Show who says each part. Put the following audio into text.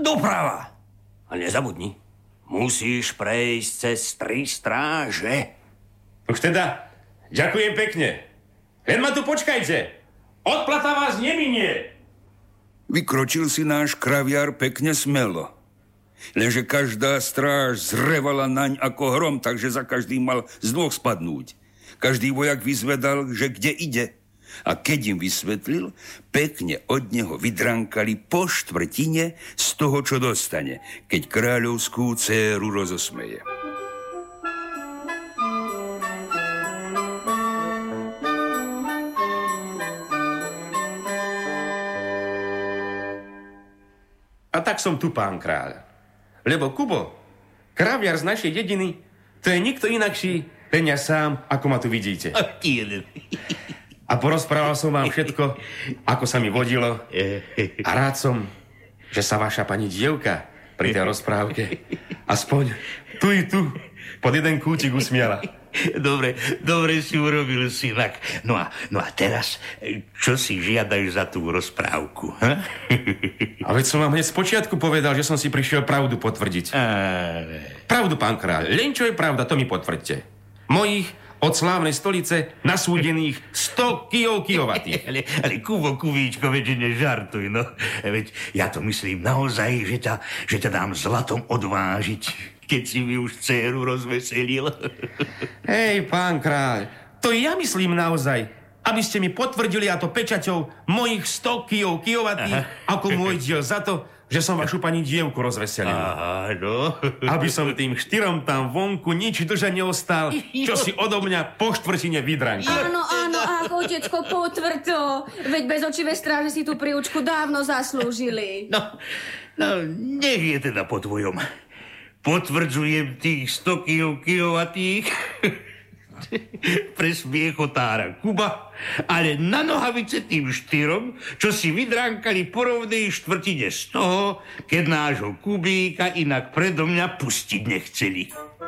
Speaker 1: Doprava. A nezabudni, musíš prejsť cez 3 stráže.
Speaker 2: Už teda, ďakujem pekne. Len ma tu počkajte. Odplata vás neminie.
Speaker 3: Vykročil si náš kraviar pekne smelo. Lenže každá stráž zrevala naň ako hrom, takže za každým mal z nôh spadnúť. Každý vojak vyzvedal, že kde ide. A keď im vysvetlil, pekne od neho vydrankali po štvrtine z toho, čo dostane, keď kráľovskú dcéru rozosmeje.
Speaker 2: A tak som tu, pán kráľ. Lebo Kubo, kraviar z našej dediny, to je nikto inakší, len ja sám, ako ma tu vidíte. A porozprával som vám všetko, ako sa mi vodilo. A rád som, že sa vaša pani dievka pri tej rozprávke aspoň tu i tu pod jeden kútik usmiala.
Speaker 4: Dobre si urobil, synak. No a teraz, čo si žiadaš za tú rozprávku? Ha?
Speaker 2: A veď som vám hneď z počiatku povedal, že som si prišiel pravdu potvrdiť. Pravdu, pán kráľ. Len čo je pravda, to mi potvrďte. Mojich od slávnej stolice nasúdených 100 kijovatých.
Speaker 4: Ale Kubo, Kubíčko, veď nežartuj, no. Veď ja to myslím naozaj, že ťa dám zlatom odvážiť, keď si mi už dcéru rozveselil.
Speaker 2: Hej, pán kráľ, to ja myslím naozaj, aby ste mi potvrdili, a to pečaťou mojich 100 kijovatých, ako môj diel za to, že som vašu pani dievku rozveselil.
Speaker 4: Áno.
Speaker 2: Aby som tým 4 tam vonku nič dlže neostal, čo si odo mňa po štvrtine vydrankal.
Speaker 5: Áno, ach, otecko, potvrď to. Veď bez očivé stráže si tú príučku dávno zaslúžili.
Speaker 4: No, nech je teda po tvojom. Potvrdzujem tých 100 kijovatých pre smiechotára Kuba, ale na nohavice tým 4, čo si vydránkali po rovnej štvrtine z toho, keď nášho Kubíka inak predo mňa pustiť nechceli.